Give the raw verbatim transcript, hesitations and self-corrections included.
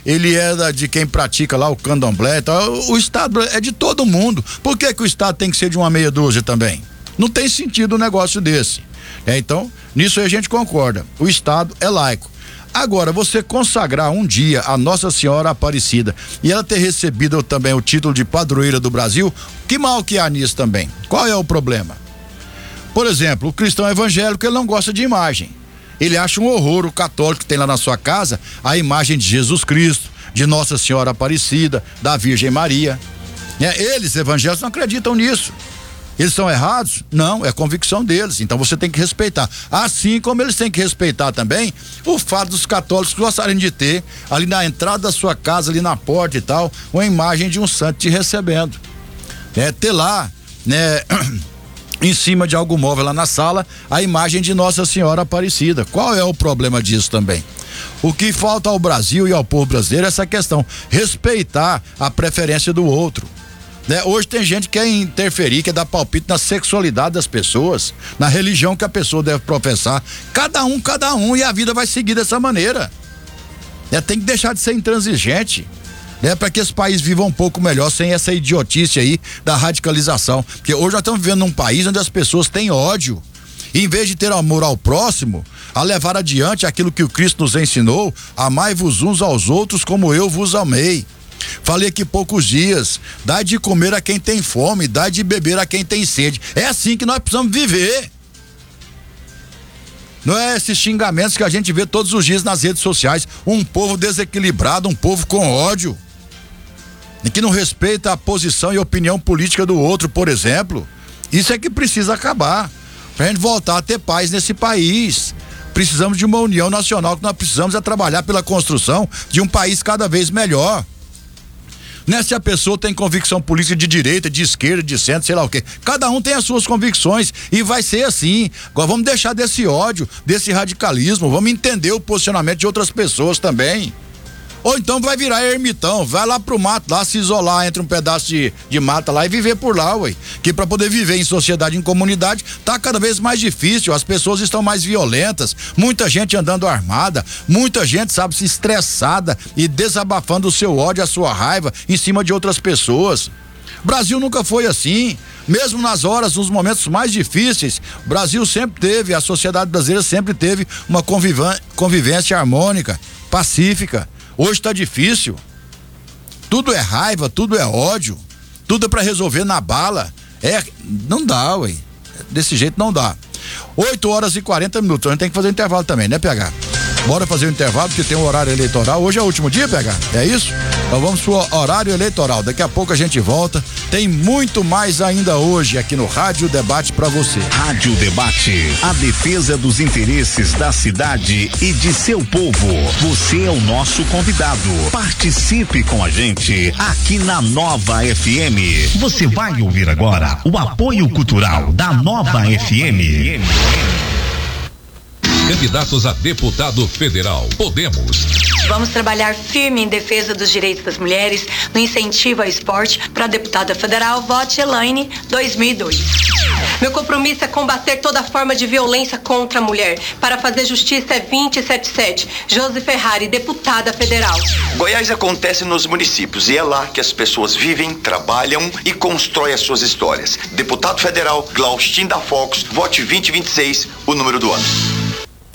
ele é da, de quem pratica lá o candomblé e tal. O Estado é de todo mundo. Por que que o Estado tem que ser de uma meia dúzia também? Não tem sentido um negócio desse. É, então, nisso aí a gente concorda. O Estado é laico. Agora, você consagrar um dia a Nossa Senhora Aparecida e ela ter recebido também o título de padroeira do Brasil, que mal que há nisso também? Qual é o problema? Por exemplo, o cristão evangélico, ele não gosta de imagem. Ele acha um horror o católico que tem lá na sua casa a imagem de Jesus Cristo, de Nossa Senhora Aparecida, da Virgem Maria. É, eles, evangélicos, não acreditam nisso. Eles são errados? Não, é convicção deles, então você tem que respeitar. Assim como eles têm que respeitar também o fato dos católicos gostarem de ter ali na entrada da sua casa, ali na porta e tal, uma imagem de um santo te recebendo. É, ter lá, né, em cima de algum móvel lá na sala, a imagem de Nossa Senhora Aparecida. Qual é o problema disso também? O que falta ao Brasil e ao povo brasileiro é essa questão, respeitar a preferência do outro. Né? Hoje tem gente que quer interferir, quer dar palpite na sexualidade das pessoas, na religião que a pessoa deve professar. Cada um, cada um, e a vida vai seguir dessa maneira. Né? Tem que deixar de ser intransigente, né? Para que esse país viva um pouco melhor sem essa idiotice aí da radicalização. Porque hoje nós estamos vivendo num país onde as pessoas têm ódio. E em vez de ter amor ao próximo, a levar adiante aquilo que o Cristo nos ensinou, amai-vos uns aos outros como eu vos amei. Falei aqui poucos dias, dá de comer a quem tem fome, dá de beber a quem tem sede. É assim que nós precisamos viver. Não é esses xingamentos que a gente vê todos os dias nas redes sociais. Um povo desequilibrado, um povo com ódio, e que não respeita a posição e opinião política do outro, por exemplo. Isso é que precisa acabar, pra gente voltar a ter paz nesse país. Precisamos de uma união nacional, que nós precisamos é trabalhar pela construção de um país cada vez melhor. Né? Se a pessoa tem convicção política de direita, de esquerda, de centro, sei lá o quê. Cada um tem as suas convicções e vai ser assim. Agora vamos deixar desse ódio, desse radicalismo, vamos entender o posicionamento de outras pessoas também. Ou então vai virar ermitão, vai lá pro mato, lá se isolar entre um pedaço de, de mata lá e viver por lá, ué. Que para poder viver em sociedade, em comunidade, tá cada vez mais difícil, as pessoas estão mais violentas, muita gente andando armada, muita gente, sabe, se estressada e desabafando o seu ódio, a sua raiva em cima de outras pessoas. Brasil nunca foi assim, mesmo nas horas, nos momentos mais difíceis, o Brasil sempre teve, a sociedade brasileira sempre teve uma convivan- convivência harmônica, pacífica. Hoje tá difícil, tudo é raiva, tudo é ódio, tudo é pra resolver na bala, é, não dá, ué, desse jeito não dá. oito horas e quarenta minutos, a gente tem que fazer intervalo também, né, P H? Bora fazer o intervalo, porque tem um horário eleitoral, hoje é o último dia, P H, é isso? Então vamos pro horário eleitoral, daqui a pouco a gente volta, tem muito mais ainda hoje aqui no Rádio Debate pra você. Rádio Debate, a defesa dos interesses da cidade e de seu povo. Você é o nosso convidado. Participe com a gente aqui na Nova F M. Você vai ouvir agora o apoio cultural da Nova F M. Candidatos a deputado federal. Podemos. Vamos trabalhar firme em defesa dos direitos das mulheres, no incentivo ao esporte. Para deputada federal, vote Elaine dois mil e dois. Meu compromisso é combater toda forma de violência contra a mulher. Para fazer justiça é vinte e sete sete. Josi Ferrari, deputada federal. Goiás acontece nos municípios e é lá que as pessoas vivem, trabalham e constroem as suas histórias. Deputado federal, Glaustin da Focus, vote vinte e vinte e seis, o número do ano.